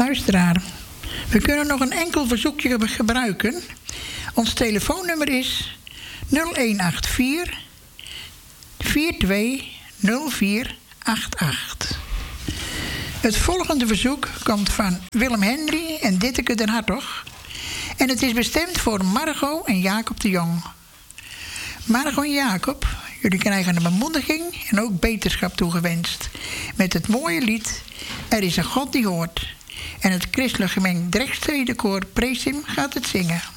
Luisteraar, we kunnen nog een enkel verzoekje gebruiken. Ons telefoonnummer is 0184 420488. Het volgende verzoek komt van Willem Henry en Ditteke den Hartog. En het is bestemd voor Margot en Jacob de Jong. Margot en Jacob, jullie krijgen een bemoediging en ook beterschap toegewenst. Met het mooie lied Er is een God die hoort. En het christelijk gemengd Drechtstedenkoor Presim gaat het zingen.